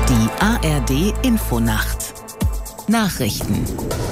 Die ARD Infonacht Nachrichten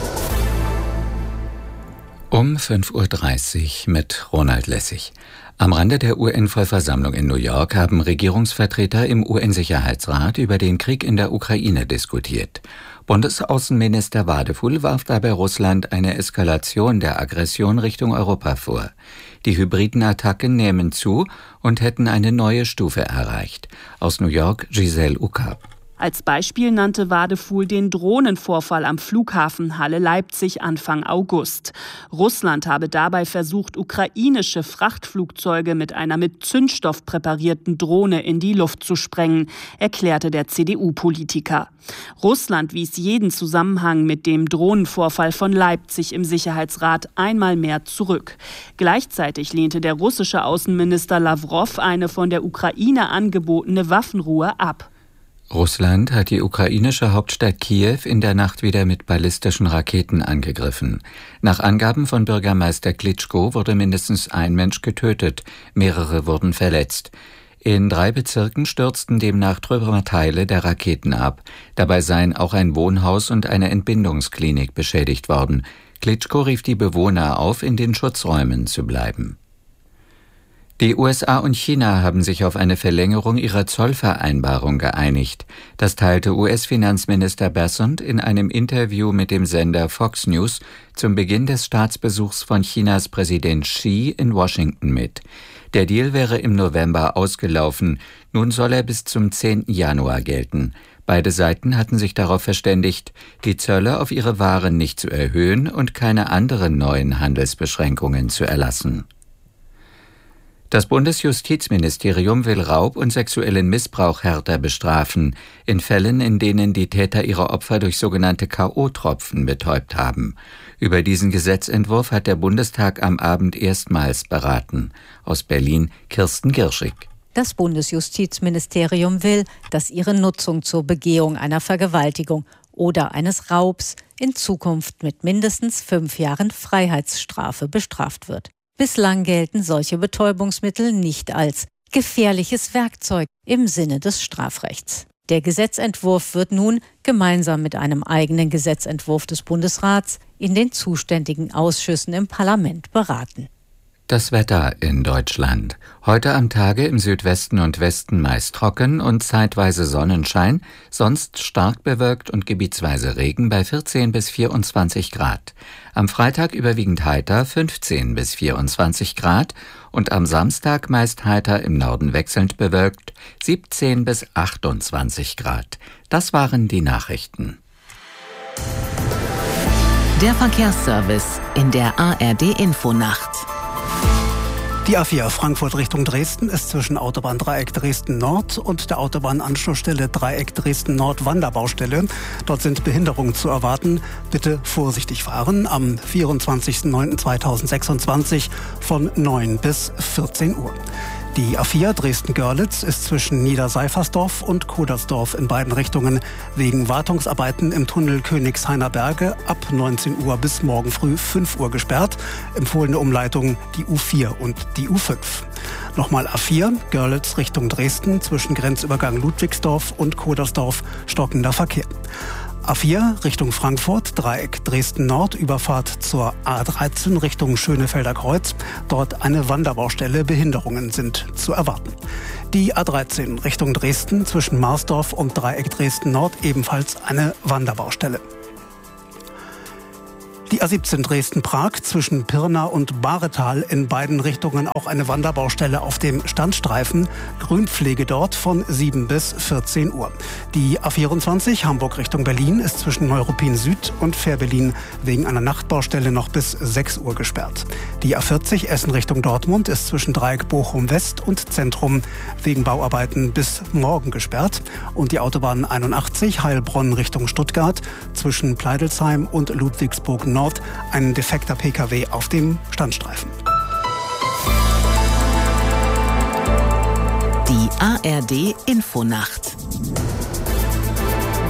um 5:30 Uhr mit Ronald Lessig. Am Rande der UN-Vollversammlung in New York haben Regierungsvertreter im UN-Sicherheitsrat über den Krieg in der Ukraine diskutiert. Bundesaußenminister Wadefuhl warf dabei Russland eine Eskalation der Aggression Richtung Europa vor. Die hybriden Attacken nehmen zu und hätten eine neue Stufe erreicht. Aus New York Giselle Uka. Als Beispiel nannte Wadefuhl den Drohnenvorfall am Flughafen Halle-Leipzig Anfang August. Russland habe dabei versucht, ukrainische Frachtflugzeuge mit einer mit Zündstoff präparierten Drohne in die Luft zu sprengen, erklärte der CDU-Politiker. Russland wies jeden Zusammenhang mit dem Drohnenvorfall von Leipzig im Sicherheitsrat einmal mehr zurück. Gleichzeitig lehnte der russische Außenminister Lawrow eine von der Ukraine angebotene Waffenruhe ab. Russland hat die ukrainische Hauptstadt Kiew in der Nacht wieder mit ballistischen Raketen angegriffen. Nach Angaben von Bürgermeister Klitschko wurde mindestens ein Mensch getötet, mehrere wurden verletzt. In 3 Bezirken stürzten demnach Trümmerteile der Raketen ab. Dabei seien auch ein Wohnhaus und eine Entbindungsklinik beschädigt worden. Klitschko rief die Bewohner auf, in den Schutzräumen zu bleiben. Die USA und China haben sich auf eine Verlängerung ihrer Zollvereinbarung geeinigt. Das teilte US-Finanzminister Bessent in einem Interview mit dem Sender Fox News zum Beginn des Staatsbesuchs von Chinas Präsident Xi in Washington mit. Der Deal wäre im November ausgelaufen, nun soll er bis zum 10. Januar gelten. Beide Seiten hatten sich darauf verständigt, die Zölle auf ihre Waren nicht zu erhöhen und keine anderen neuen Handelsbeschränkungen zu erlassen. Das Bundesjustizministerium will Raub und sexuellen Missbrauch härter bestrafen, in Fällen, in denen die Täter ihre Opfer durch sogenannte K.O.-Tropfen betäubt haben. Über diesen Gesetzentwurf hat der Bundestag am Abend erstmals beraten. Aus Berlin Kirsten Girschig. Das Bundesjustizministerium will, dass ihre Nutzung zur Begehung einer Vergewaltigung oder eines Raubs in Zukunft mit mindestens 5 Jahren Freiheitsstrafe bestraft wird. Bislang gelten solche Betäubungsmittel nicht als gefährliches Werkzeug im Sinne des Strafrechts. Der Gesetzentwurf wird nun gemeinsam mit einem eigenen Gesetzentwurf des Bundesrats in den zuständigen Ausschüssen im Parlament beraten. Das Wetter in Deutschland. Heute am Tage im Südwesten und Westen meist trocken und zeitweise Sonnenschein, sonst stark bewölkt und gebietsweise Regen bei 14 bis 24 Grad. Am Freitag überwiegend heiter 15 bis 24 Grad und am Samstag meist heiter, im Norden wechselnd bewölkt 17 bis 28 Grad. Das waren die Nachrichten. Der Verkehrsservice in der ARD Infonacht. Die A4 Frankfurt Richtung Dresden ist zwischen Autobahndreieck Dresden Nord und der Autobahnanschlussstelle Dreieck Dresden Nord Wanderbaustelle. Dort sind Behinderungen zu erwarten. Bitte vorsichtig fahren am 24.09.2026 von 9 bis 14 Uhr. Die A4 Dresden-Görlitz ist zwischen Niederseifersdorf und Kodersdorf in beiden Richtungen wegen Wartungsarbeiten im Tunnel Königshainer Berge ab 19 Uhr bis morgen früh 5 Uhr gesperrt. Empfohlene Umleitung die U4 und die U5. Nochmal A4 Görlitz Richtung Dresden zwischen Grenzübergang Ludwigsdorf und Kodersdorf stockender Verkehr. A4 Richtung Frankfurt, Dreieck Dresden-Nord, Überfahrt zur A13 Richtung Schönefelder Kreuz. Dort eine Wanderbaustelle, Behinderungen sind zu erwarten. Die A13 Richtung Dresden zwischen Marsdorf und Dreieck Dresden-Nord, ebenfalls eine Wanderbaustelle. Die A17 Dresden-Prag zwischen Pirna und Bahretal, in beiden Richtungen auch eine Wanderbaustelle auf dem Standstreifen. Grünpflege dort von 7 bis 14 Uhr. Die A24 Hamburg Richtung Berlin ist zwischen Neuruppin Süd und Fährberlin wegen einer Nachtbaustelle noch bis 6 Uhr gesperrt. Die A40 Essen Richtung Dortmund ist zwischen Dreieck Bochum West und Zentrum wegen Bauarbeiten bis morgen gesperrt. Und die Autobahn 81 Heilbronn Richtung Stuttgart zwischen Pleidelsheim und Ludwigsburg Nord ein defekter Pkw auf dem Standstreifen. Die ARD Infonacht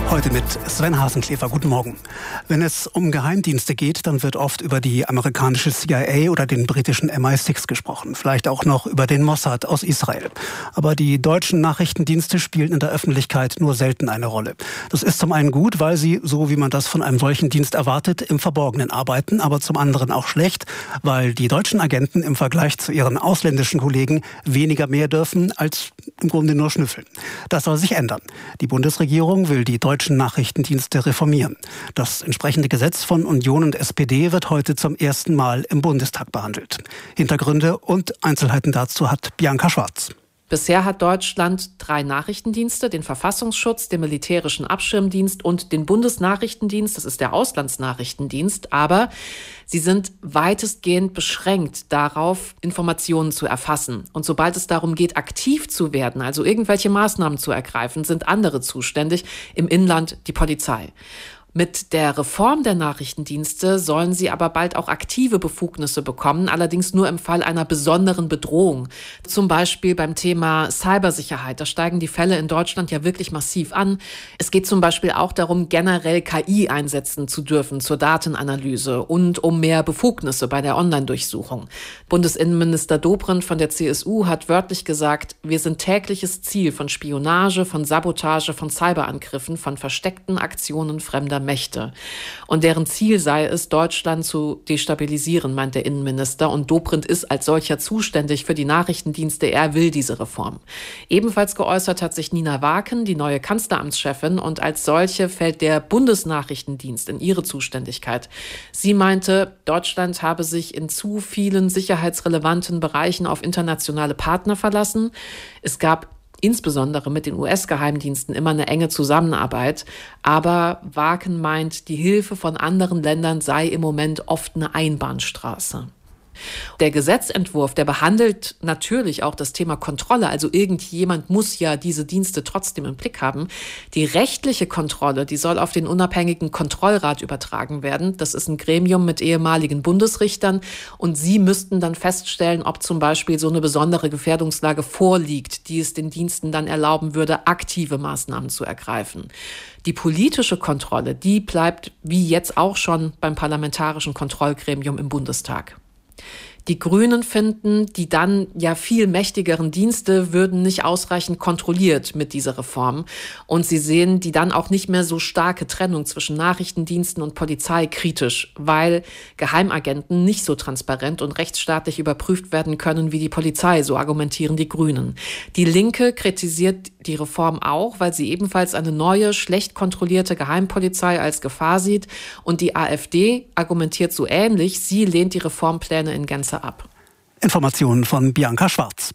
Heute mit Sven Hasenklever. Guten Morgen. Wenn es um Geheimdienste geht, dann wird oft über die amerikanische CIA oder den britischen MI6 gesprochen. Vielleicht auch noch über den Mossad aus Israel. Aber die deutschen Nachrichtendienste spielen in der Öffentlichkeit nur selten eine Rolle. Das ist zum einen gut, weil sie, so wie man das von einem solchen Dienst erwartet, im Verborgenen arbeiten. Aber zum anderen auch schlecht, weil die deutschen Agenten im Vergleich zu ihren ausländischen Kollegen weniger mehr dürfen als im Grunde nur schnüffeln. Das soll sich ändern. Die Bundesregierung will die deutschen Nachrichtendienste reformieren. Das entsprechende Gesetz von Union und SPD wird heute zum ersten Mal im Bundestag behandelt. Hintergründe und Einzelheiten dazu hat Bianca Schwarz. Bisher hat Deutschland 3 Nachrichtendienste, den Verfassungsschutz, den Militärischen Abschirmdienst und den Bundesnachrichtendienst, das ist der Auslandsnachrichtendienst, aber sie sind weitestgehend beschränkt darauf, Informationen zu erfassen. Und sobald es darum geht, aktiv zu werden, also irgendwelche Maßnahmen zu ergreifen, sind andere zuständig, im Inland die Polizei. Mit der Reform der Nachrichtendienste sollen sie aber bald auch aktive Befugnisse bekommen, allerdings nur im Fall einer besonderen Bedrohung. Zum Beispiel beim Thema Cybersicherheit. Da steigen die Fälle in Deutschland ja wirklich massiv an. Es geht zum Beispiel auch darum, generell KI einsetzen zu dürfen zur Datenanalyse und um mehr Befugnisse bei der Online-Durchsuchung. Bundesinnenminister Dobrindt von der CSU hat wörtlich gesagt, wir sind tägliches Ziel von Spionage, von Sabotage, von Cyberangriffen, von versteckten Aktionen fremder Mächte. Und deren Ziel sei es, Deutschland zu destabilisieren, meint der Innenminister. Und Dobrindt ist als solcher zuständig für die Nachrichtendienste. Er will diese Reform. Ebenfalls geäußert hat sich Nina Waken, die neue Kanzleramtschefin. Und als solche fällt der Bundesnachrichtendienst in ihre Zuständigkeit. Sie meinte, Deutschland habe sich in zu vielen sicherheitsrelevanten Bereichen auf internationale Partner verlassen. Es gab insbesondere mit den US-Geheimdiensten immer eine enge Zusammenarbeit. Aber Waken meint, die Hilfe von anderen Ländern sei im Moment oft eine Einbahnstraße. Der Gesetzentwurf, der behandelt natürlich auch das Thema Kontrolle. Also irgendjemand muss ja diese Dienste trotzdem im Blick haben. Die rechtliche Kontrolle, die soll auf den unabhängigen Kontrollrat übertragen werden. Das ist ein Gremium mit ehemaligen Bundesrichtern und sie müssten dann feststellen, ob zum Beispiel so eine besondere Gefährdungslage vorliegt, die es den Diensten dann erlauben würde, aktive Maßnahmen zu ergreifen. Die politische Kontrolle, die bleibt wie jetzt auch schon beim Parlamentarischen Kontrollgremium im Bundestag. Die Grünen finden, die dann ja viel mächtigeren Dienste würden nicht ausreichend kontrolliert mit dieser Reform. Und sie sehen die dann auch nicht mehr so starke Trennung zwischen Nachrichtendiensten und Polizei kritisch, weil Geheimagenten nicht so transparent und rechtsstaatlich überprüft werden können wie die Polizei, so argumentieren die Grünen. Die Linke kritisiert die Reform auch, weil sie ebenfalls eine neue, schlecht kontrollierte Geheimpolizei als Gefahr sieht. Und die AfD argumentiert so ähnlich. Sie lehnt die Reformpläne in Gänze ab. Informationen von Bianca Schwarz.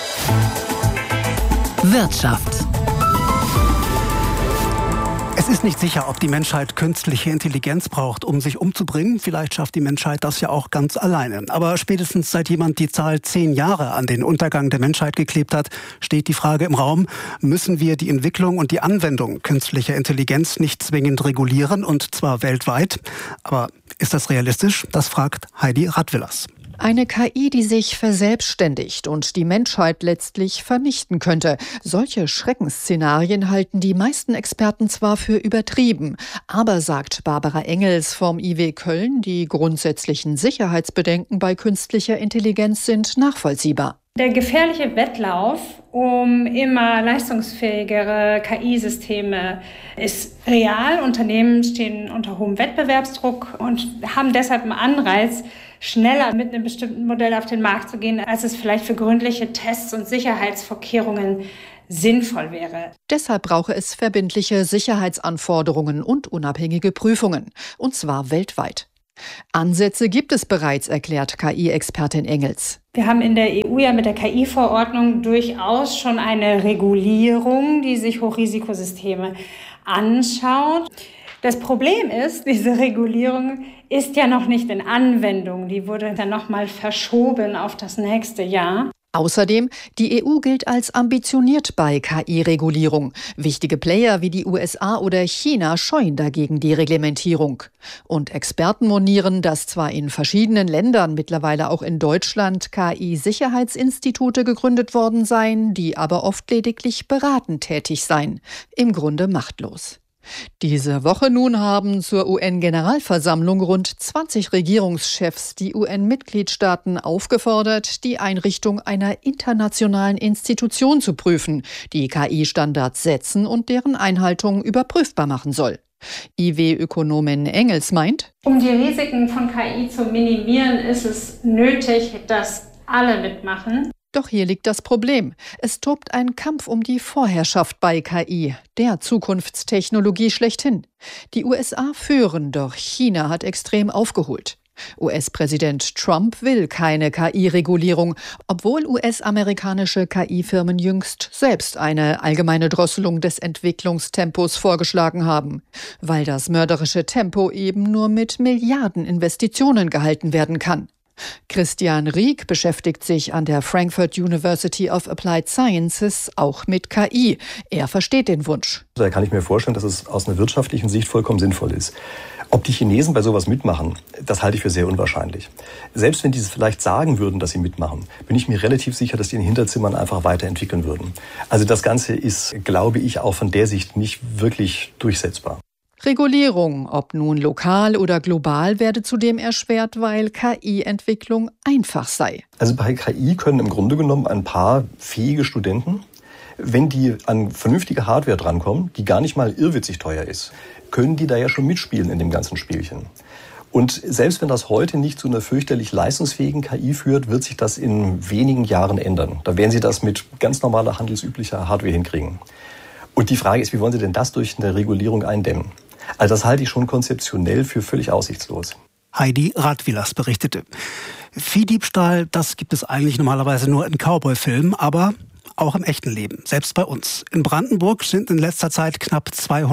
Wirtschaft. Es ist nicht sicher, ob die Menschheit künstliche Intelligenz braucht, um sich umzubringen. Vielleicht schafft die Menschheit das ja auch ganz alleine. Aber spätestens seit jemand die Zahl 10 Jahre an den Untergang der Menschheit geklebt hat, steht die Frage im Raum, müssen wir die Entwicklung und die Anwendung künstlicher Intelligenz nicht zwingend regulieren, und zwar weltweit? Aber ist das realistisch? Das fragt Heidi Radwillers. Eine KI, die sich verselbstständigt und die Menschheit letztlich vernichten könnte. Solche Schreckensszenarien halten die meisten Experten zwar für übertrieben, aber, sagt Barbara Engels vom IW Köln, die grundsätzlichen Sicherheitsbedenken bei künstlicher Intelligenz sind nachvollziehbar. Der gefährliche Wettlauf um immer leistungsfähigere KI-Systeme ist real. Unternehmen stehen unter hohem Wettbewerbsdruck und haben deshalb einen Anreiz, schneller mit einem bestimmten Modell auf den Markt zu gehen, als es vielleicht für gründliche Tests und Sicherheitsvorkehrungen sinnvoll wäre. Deshalb brauche es verbindliche Sicherheitsanforderungen und unabhängige Prüfungen, und zwar weltweit. Ansätze gibt es bereits, erklärt KI-Expertin Engels. Wir haben in der EU ja mit der KI-Verordnung durchaus schon eine Regulierung, die sich Hochrisikosysteme anschaut. Das Problem ist, diese Regulierung ist ja noch nicht in Anwendung. Die wurde dann nochmal verschoben auf das nächste Jahr. Außerdem, die EU gilt als ambitioniert bei KI-Regulierung. Wichtige Player wie die USA oder China scheuen dagegen die Reglementierung. Und Experten monieren, dass zwar in verschiedenen Ländern, mittlerweile auch in Deutschland, KI-Sicherheitsinstitute gegründet worden seien, die aber oft lediglich beratend tätig seien. Im Grunde machtlos. Diese Woche nun haben zur UN-Generalversammlung rund 20 Regierungschefs die UN-Mitgliedstaaten aufgefordert, die Einrichtung einer internationalen Institution zu prüfen, die KI-Standards setzen und deren Einhaltung überprüfbar machen soll. IW-Ökonomin Engels meint: Um die Risiken von KI zu minimieren, ist es nötig, dass alle mitmachen. Doch hier liegt das Problem. Es tobt ein Kampf um die Vorherrschaft bei KI, der Zukunftstechnologie schlechthin. Die USA führen, doch China hat extrem aufgeholt. US-Präsident Trump will keine KI-Regulierung, obwohl US-amerikanische KI-Firmen jüngst selbst eine allgemeine Drosselung des Entwicklungstempos vorgeschlagen haben, weil das mörderische Tempo eben nur mit Milliardeninvestitionen gehalten werden kann. Christian Rieck beschäftigt sich an der Frankfurt University of Applied Sciences auch mit KI. Er versteht den Wunsch. Da kann ich mir vorstellen, dass es aus einer wirtschaftlichen Sicht vollkommen sinnvoll ist. Ob die Chinesen bei sowas mitmachen, das halte ich für sehr unwahrscheinlich. Selbst wenn die es vielleicht sagen würden, dass sie mitmachen, bin ich mir relativ sicher, dass die in den Hinterzimmern einfach weiterentwickeln würden. Also das Ganze ist, glaube ich, auch von der Sicht nicht wirklich durchsetzbar. Regulierung, ob nun lokal oder global, werde zudem erschwert, weil KI-Entwicklung einfach sei. Also bei KI können im Grunde genommen ein paar fähige Studenten, wenn die an vernünftige Hardware drankommen, die gar nicht mal irrwitzig teuer ist, können die da ja schon mitspielen in dem ganzen Spielchen. Und selbst wenn das heute nicht zu einer fürchterlich leistungsfähigen KI führt, wird sich das in wenigen Jahren ändern. Da werden sie das mit ganz normaler handelsüblicher Hardware hinkriegen. Und die Frage ist, wie wollen sie denn das durch eine Regulierung eindämmen? Also das halte ich schon konzeptionell für völlig aussichtslos. Heidi Radwilas berichtete. Viehdiebstahl, das gibt es eigentlich normalerweise nur in Cowboy-Filmen, aber auch im echten Leben, selbst bei uns. In Brandenburg sind in letzter Zeit knapp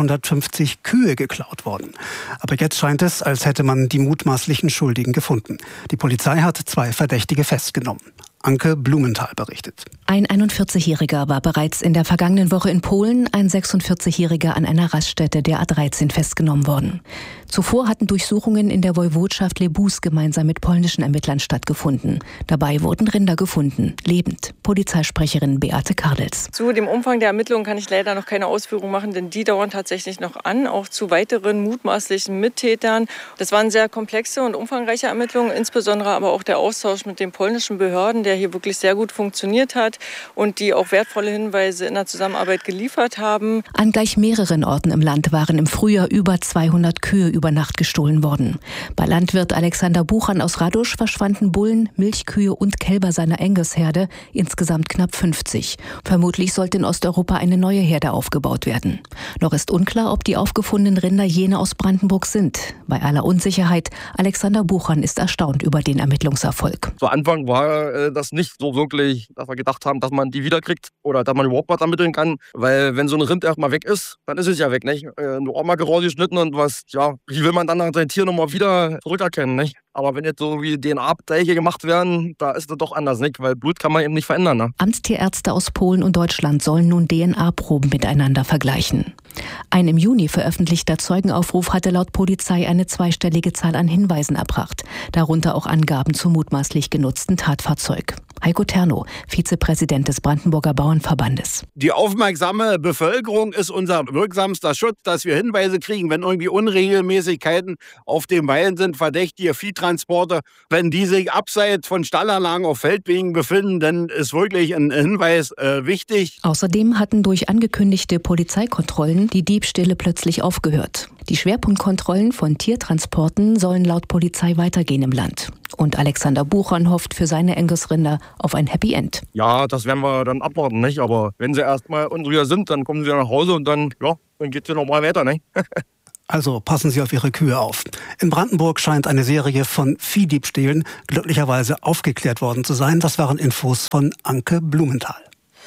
250 Kühe geklaut worden. Aber jetzt scheint es, als hätte man die mutmaßlichen Schuldigen gefunden. Die Polizei hat 2 Verdächtige festgenommen. Anke Blumenthal berichtet. Ein 41-Jähriger war bereits in der vergangenen Woche in Polen, ein 46-Jähriger an einer Raststätte der A13 festgenommen worden. Zuvor hatten Durchsuchungen in der Woiwodschaft Lebus gemeinsam mit polnischen Ermittlern stattgefunden. Dabei wurden Rinder gefunden, lebend. Polizeisprecherin Beate Kardels. Zu dem Umfang der Ermittlungen kann ich leider noch keine Ausführungen machen, denn die dauern tatsächlich noch an, auch zu weiteren mutmaßlichen Mittätern. Das waren sehr komplexe und umfangreiche Ermittlungen, insbesondere aber auch der Austausch mit den polnischen Behörden, der hier wirklich sehr gut funktioniert hat und die auch wertvolle Hinweise in der Zusammenarbeit geliefert haben. An gleich mehreren Orten im Land waren im Frühjahr über 200 Kühe über Nacht gestohlen worden. Bei Landwirt Alexander Buchan aus Radosch verschwanden Bullen, Milchkühe und Kälber seiner Angus-Herde, insgesamt knapp 50. Vermutlich sollte in Osteuropa eine neue Herde aufgebaut werden. Noch ist unklar, ob die aufgefundenen Rinder jene aus Brandenburg sind. Bei aller Unsicherheit, Alexander Buchan ist erstaunt über den Ermittlungserfolg. Zu Anfang war das nicht so wirklich, dass wir gedacht haben, dass man die wiederkriegt oder dass man überhaupt was ermitteln kann. Weil wenn so ein Rind erstmal weg ist, dann ist es ja weg, nicht? Nur auch mal rausgeschnitten und was, ja, wie will man dann sein Tier nochmal wieder zurückerkennen, nicht? Aber wenn jetzt so wie DNA-Abgleiche gemacht werden, da ist das doch anders, nicht? Weil Blut kann man eben nicht verändern. Ne? Amtstierärzte aus Polen und Deutschland sollen nun DNA-Proben miteinander vergleichen. Ein im Juni veröffentlichter Zeugenaufruf hatte laut Polizei eine zweistellige Zahl an Hinweisen erbracht, darunter auch Angaben zum mutmaßlich genutzten Tatfahrzeug. Heiko Terno, Vizepräsident des Brandenburger Bauernverbandes. Die aufmerksame Bevölkerung ist unser wirksamster Schutz, dass wir Hinweise kriegen, wenn irgendwie Unregelmäßigkeiten auf den Weilen sind, verdächtige Viehtransporte. Wenn die sich abseits von Stallanlagen auf Feldwegen befinden, dann ist wirklich ein Hinweis wichtig. Außerdem hatten durch angekündigte Polizeikontrollen die Diebstähle plötzlich aufgehört. Die Schwerpunktkontrollen von Tiertransporten sollen laut Polizei weitergehen im Land. Und Alexander Buchan hofft für seine Angus-Rinder auf ein Happy End. Ja, das werden wir dann abwarten, nicht? Aber wenn sie erstmal unruhig sind, dann kommen sie nach Hause und dann geht es nochmal weiter, nicht? Also passen Sie auf Ihre Kühe auf. In Brandenburg scheint eine Serie von Viehdiebstählen glücklicherweise aufgeklärt worden zu sein. Das waren Infos von Anke Blumenthal.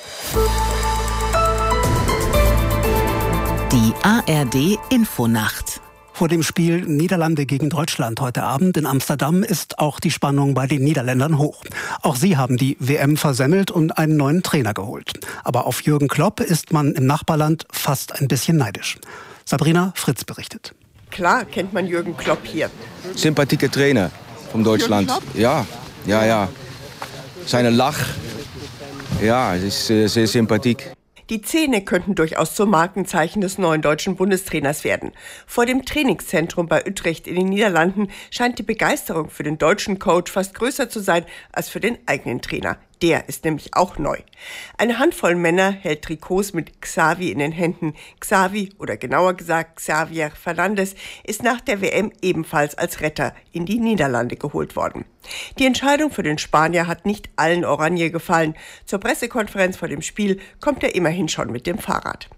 Die ARD Infonacht. Vor dem Spiel Niederlande gegen Deutschland heute Abend in Amsterdam ist auch die Spannung bei den Niederländern hoch. Auch sie haben die WM versemmelt und einen neuen Trainer geholt. Aber auf Jürgen Klopp ist man im Nachbarland fast ein bisschen neidisch. Sabrina Fritz berichtet. Klar kennt man Jürgen Klopp hier. Sympathieke Trainer von Deutschland. Ja. Seine Lach, ja, es ist sehr sympathiek. Die Zähne könnten durchaus zum Markenzeichen des neuen deutschen Bundestrainers werden. Vor dem Trainingszentrum bei Utrecht in den Niederlanden scheint die Begeisterung für den deutschen Coach fast größer zu sein als für den eigenen Trainer. Der ist nämlich auch neu. Eine Handvoll Männer hält Trikots mit Xavi in den Händen. Xavi, oder genauer gesagt Xavier Fernandes, ist nach der WM ebenfalls als Retter in die Niederlande geholt worden. Die Entscheidung für den Spanier hat nicht allen Oranje gefallen. Zur Pressekonferenz vor dem Spiel kommt er immerhin schon mit dem Fahrrad.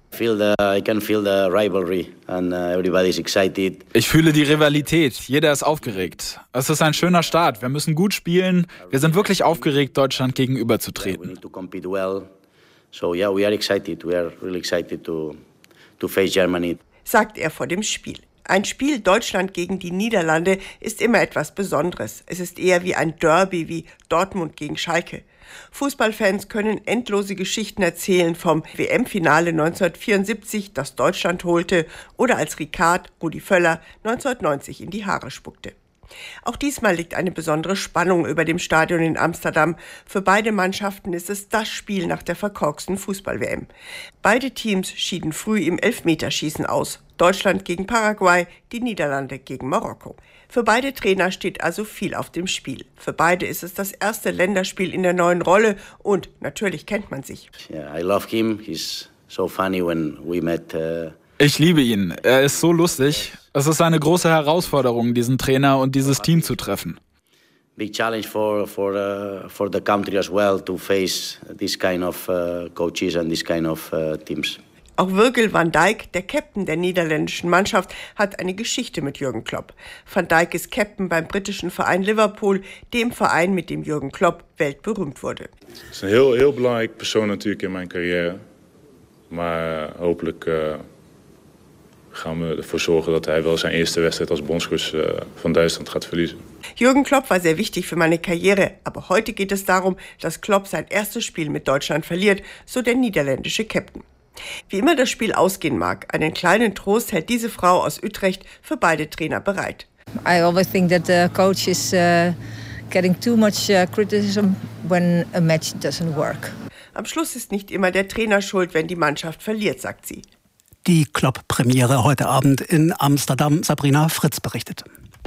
Ich fühle die Rivalität. Jeder ist aufgeregt. Es ist ein schöner Start. Wir müssen gut spielen. Wir sind wirklich aufgeregt, Deutschland gegenüberzutreten. Sagt er vor dem Spiel. Ein Spiel Deutschland gegen die Niederlande ist immer etwas Besonderes. Es ist eher wie ein Derby, wie Dortmund gegen Schalke. Fußballfans können endlose Geschichten erzählen vom WM-Finale 1974, das Deutschland holte, oder als Rudi Völler 1990 in die Haare spuckte. Auch diesmal liegt eine besondere Spannung über dem Stadion in Amsterdam. Für beide Mannschaften ist es das Spiel nach der verkorksten Fußball-WM. Beide Teams schieden früh im Elfmeterschießen aus. Deutschland gegen Paraguay, die Niederlande gegen Marokko. Für beide Trainer steht also viel auf dem Spiel. Für beide ist es das erste Länderspiel in der neuen Rolle und natürlich kennt man sich. Ich liebe ihn. Er ist so lustig. Es ist eine große Herausforderung, diesen Trainer und dieses Team zu treffen. Big challenge for the country as well to face this kind of coaches and this kind of teams. Auch Virgil van Dijk, der Captain der niederländischen Mannschaft, hat eine Geschichte mit Jürgen Klopp. Van Dijk ist Captain beim britischen Verein Liverpool, dem Verein, mit dem Jürgen Klopp weltberühmt wurde. Het is een heel belangrijke persoon natuurlijk in mijn carrière. Maar hopelijk gaan we ervoor zorgen dat hij wel zijn eerste wedstrijd als bondscoach van Duitsland gaat verliezen. Jürgen Klopp war sehr wichtig für meine Karriere, aber heute geht es darum, dass Klopp sein erstes Spiel mit Deutschland verliert, so der niederländische Captain. Wie immer das Spiel ausgehen mag, einen kleinen Trost hält diese Frau aus Utrecht für beide Trainer bereit. I always think that the coach is getting too much criticism when a match doesn't work. Am Schluss ist nicht immer der Trainer schuld, wenn die Mannschaft verliert, sagt sie. Die Klopp-Premiere heute Abend in Amsterdam. Sabrina Fritz berichtet.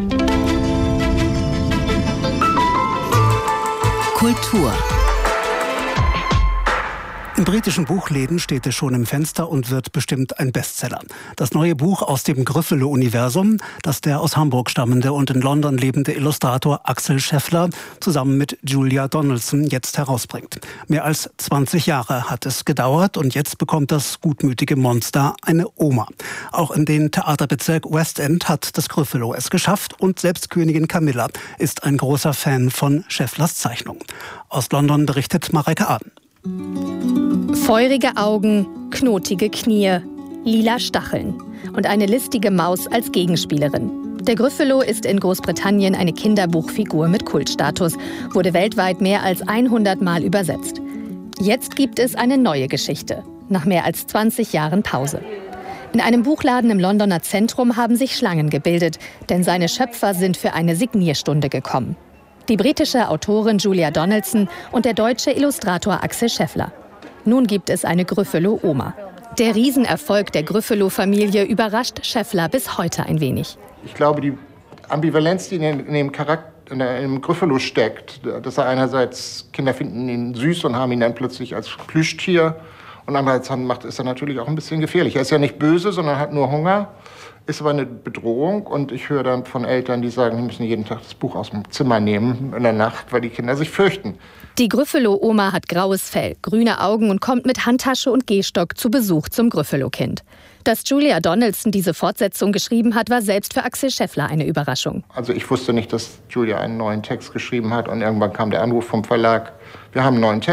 Kultur. In britischen Buchläden steht es schon im Fenster und wird bestimmt ein Bestseller. Das neue Buch aus dem Gryffalo-Universum, das der aus Hamburg stammende und in London lebende Illustrator Axel Scheffler zusammen mit Julia Donaldson jetzt herausbringt. Mehr als 20 Jahre hat es gedauert und jetzt bekommt das gutmütige Monster eine Oma. Auch in den Theaterbezirk West End hat das Gryffalo es geschafft und selbst Königin Camilla ist ein großer Fan von Schefflers Zeichnung. Aus London berichtet Mareike Aden. Feurige Augen, knotige Knie, lila Stacheln und eine listige Maus als Gegenspielerin. Der Gryffalo ist in Großbritannien eine Kinderbuchfigur mit Kultstatus, wurde weltweit mehr als 100 Mal übersetzt. Jetzt gibt es eine neue Geschichte, nach mehr als 20 Jahren Pause. In einem Buchladen im Londoner Zentrum haben sich Schlangen gebildet, denn seine Schöpfer sind für eine Signierstunde gekommen. Die britische Autorin Julia Donaldson und der deutsche Illustrator Axel Scheffler. Nun gibt es eine Gryffalo-Oma. Der Riesenerfolg der Gryffalo-Familie überrascht Scheffler bis heute ein wenig. Ich glaube, die Ambivalenz, die in dem Charakter, in dem Gryffalo steckt, dass er einerseits Kinder finden ihn süß und haben ihn dann plötzlich als Plüschtier und andererseits ist er natürlich auch ein bisschen gefährlich. Er ist ja nicht böse, sondern hat nur Hunger. Ist aber eine Bedrohung und ich höre dann von Eltern, die sagen, sie müssen jeden Tag das Buch aus dem Zimmer nehmen in der Nacht, weil die Kinder sich fürchten. Die Gryffalo-Oma hat graues Fell, grüne Augen und kommt mit Handtasche und Gehstock zu Besuch zum Gryffalo-Kind. Dass Julia Donaldson diese Fortsetzung geschrieben hat, war selbst für Axel Scheffler eine Überraschung. Also ich wusste nicht, dass Julia einen neuen Text geschrieben hat und irgendwann kam der Anruf vom Verlag, wir haben einen neuen Text.